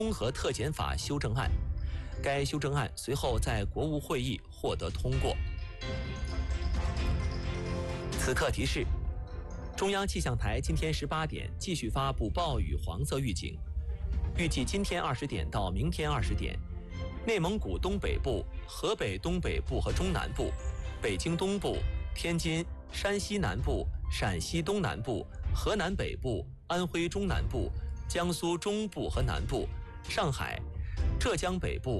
综合特检法修正案，该修正案随后在国务会议获得通过。此刻提示：中央气象台今天18点继续发布暴雨黄色预警，预计今天20点到明天20点，内蒙古东北部、河北东北部和中南部、北京东部、天津、山西南部、陕西东南部、河南北部、安徽中南部、江苏中部和南部、上海、浙江北部、